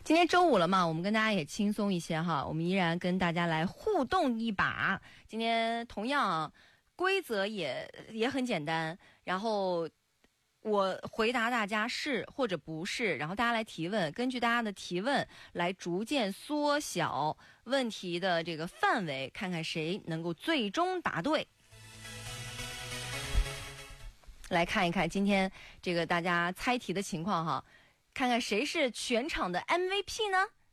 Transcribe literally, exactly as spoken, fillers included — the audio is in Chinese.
今天周五了嘛，我们跟大家也轻松一些哈，我们依然跟大家来互动一把。今天同样规则也也很简单，然后我回答大家是或者不是，然后大家来提问，根据大家的提问来逐渐缩小问题的这个范围，看看谁能够最终答对。来看一看今天这个大家猜题的情况哈，看看谁是全场的 M V P 呢？